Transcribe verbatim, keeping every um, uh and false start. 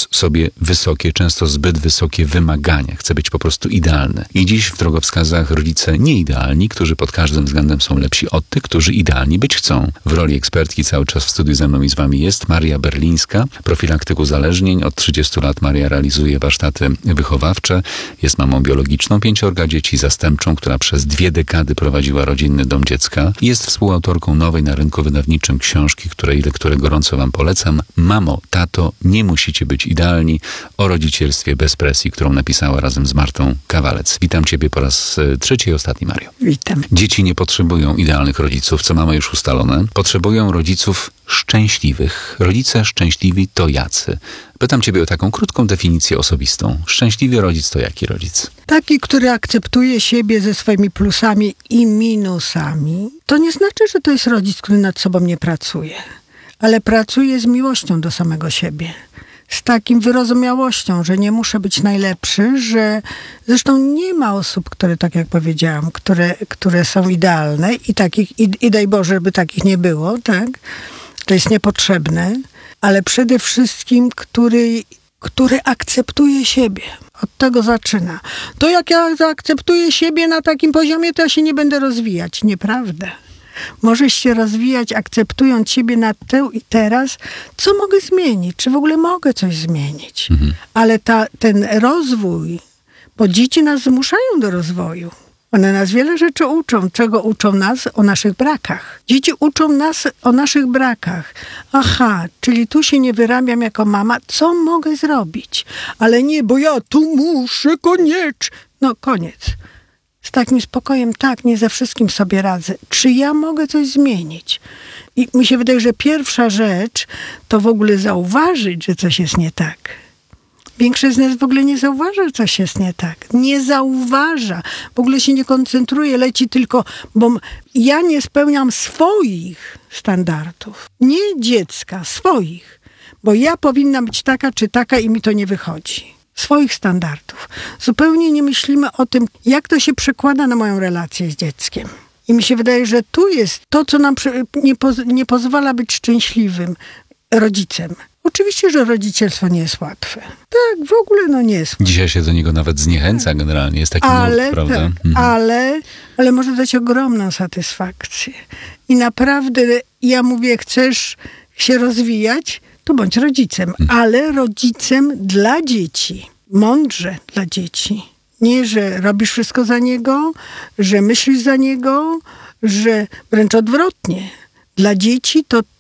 stawiając sobie wysokie, często zbyt wysokie wymagania. Chce być po prostu idealny. I dziś w drogowskazach rodzice nieidealni, którzy pod każdym względem są lepsi od tych, którzy idealni być chcą. W roli ekspertki cały czas w studiu ze mną i z wami jest Maria Berlińska, profilaktyk uzależnień. Od trzydziestu lat Maria realizuje warsztaty wychowawcze. Jest mamą biologiczną pięciorga dzieci, zastępczą, która przez dwie dekady prowadziła rodzinny dom dziecka. Jest współautorką nowej na rynku wydawniczym książki, której lekturę gorąco wam polecam. Mamo, tato, nie musicie być idealni, o rodzicielstwie bez presji, którą napisała razem z Martą Kawalec. Witam ciebie po raz trzeci i ostatni, Mario. Witam. Dzieci nie potrzebują idealnych rodziców, co mamy już ustalone. Potrzebują rodziców szczęśliwych. Rodzice szczęśliwi to jacy? Pytam ciebie o taką krótką definicję osobistą. Szczęśliwy rodzic to jaki rodzic? Taki, który akceptuje siebie ze swoimi plusami i minusami. To nie znaczy, że to jest rodzic, który nad sobą nie pracuje, ale pracuje z miłością do samego siebie. Z takim wyrozumiałością, że nie muszę być najlepszy, że zresztą nie ma osób, które, tak jak powiedziałam, które, które są idealne i takich, i, i daj Boże, żeby takich nie było, tak? To jest niepotrzebne, ale przede wszystkim, który, który akceptuje siebie. Od tego zaczyna. To jak ja zaakceptuję siebie na takim poziomie, to ja się nie będę rozwijać. Nieprawda. Możesz się rozwijać, akceptując siebie na tu i teraz. Co mogę zmienić? Czy w ogóle mogę coś zmienić? Mhm. Ale ta, ten rozwój, bo dzieci nas zmuszają do rozwoju. One nas wiele rzeczy uczą. Czego uczą nas? O naszych brakach. Dzieci uczą nas o naszych brakach. Aha, czyli tu się nie wyrabiam jako mama. Co mogę zrobić? Ale nie, bo ja tu muszę koniecznie. No koniec. Z takim spokojem, tak, nie ze wszystkim sobie radzę. Czy ja mogę coś zmienić? I mi się wydaje, że pierwsza rzecz to w ogóle zauważyć, że coś jest nie tak. Większość z nas w ogóle nie zauważa, że coś jest nie tak. Nie zauważa. W ogóle się nie koncentruje, leci tylko, bo ja nie spełniam swoich standardów. Nie dziecka, swoich. Bo ja powinnam być taka czy taka i mi to nie wychodzi. Swoich standardów. Zupełnie nie myślimy o tym, jak to się przekłada na moją relację z dzieckiem. I mi się wydaje, że tu jest to, co nam nie, poz- nie pozwala być szczęśliwym rodzicem. Oczywiście, że rodzicielstwo nie jest łatwe. Tak, w ogóle no nie jest łatwe. Dzisiaj się do niego nawet zniechęca generalnie. Jest taki ale, nurt, prawda? Tak, Mhm. ale, ale może dać ogromną satysfakcję. I naprawdę ja mówię, chcesz się rozwijać, to bądź rodzicem, ale rodzicem dla dzieci. Mądrze dla dzieci. Nie, że robisz wszystko za niego, że myślisz za niego, że wręcz odwrotnie. Dla dzieci to